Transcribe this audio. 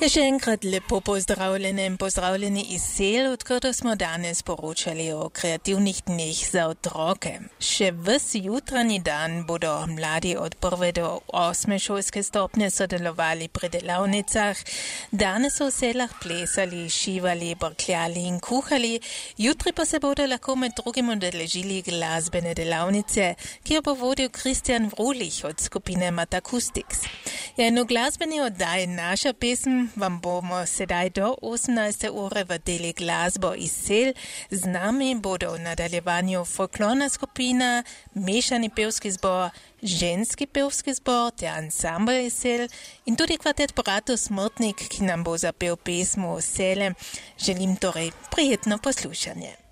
Še enkrat lepo pozdravljene in pozdravljeni iz sel, odkar smo danes poročali o kreativnih dneh za otroke. Še ves jutranji dan bodo mladi od 1. do 8. šolske stopnje sodelovali pri delavnicah. Danes so v selah plesali, šivali, brkljali in kuhali. Jutri pa se bodo lahko med drugim udeležili glasbene delavnice, ki jo bo vodil Kristjan Vrulih od skupine Matakustiks. In v glasbeni oddaji Naša pesem vam bomo sedaj do 18. ure vadili glasbo iz sel. Z nami bodo v nadaljevanju folklorna skupina, mešani pevski zbor, ženski pevski zbor ter ansambl iz sel in tudi kvartet Brato Smrtnik, ki nam bo zapel pesmu Sele. Želim torej prijetno poslušanje.